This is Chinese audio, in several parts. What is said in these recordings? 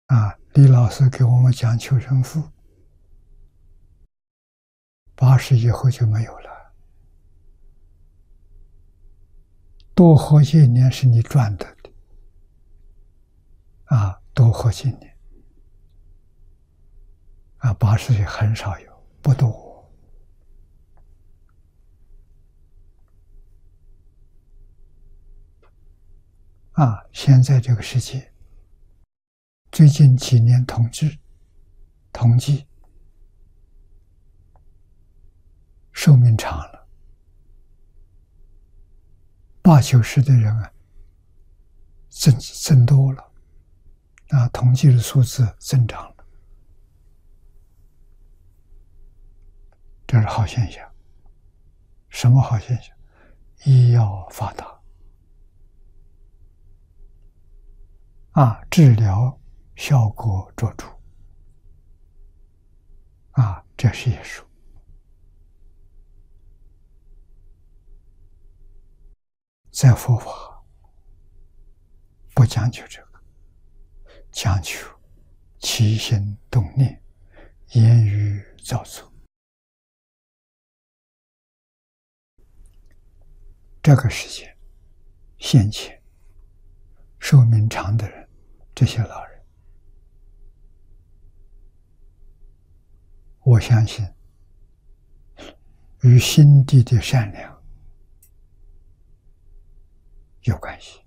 李老师给我们讲求生术，80以后就没有了。多活些年是你赚的多活些年80岁很少有，不多。现在这个世界，最近几年统计，寿命长了，80、90的人增多了，统计的数字增长了，这是好现象。什么好现象？医药发达，治疗效果卓著，这是艺术。在佛法不讲究这个，讲究起心动念，言语造作。这个世界现前寿命长的人，这些老人，我相信与心地的善良有关系。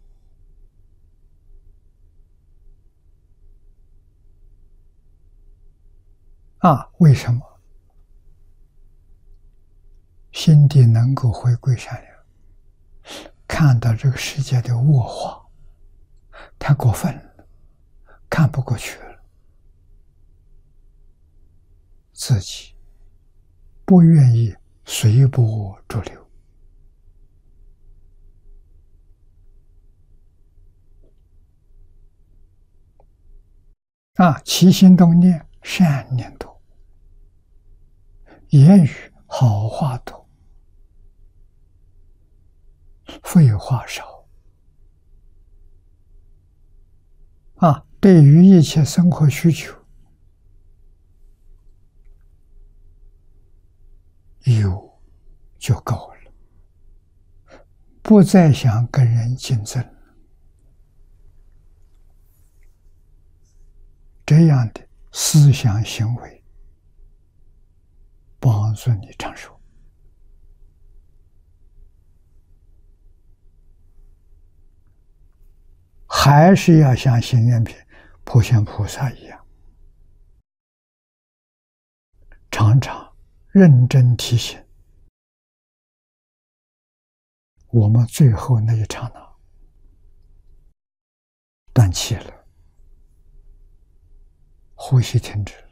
为什么心地能够回归善良？看到这个世界的恶化太过分了，看不过去了，自己不愿意随波逐流，起心动念善念多，言语好话多，废话少，对于一切生活需求有就够了，不再想跟人竞争，这样的思想行为帮助你长寿。还是要像行愿品普贤菩萨一样，常常认真提醒我们，最后那一刹那断气了，呼吸停止了，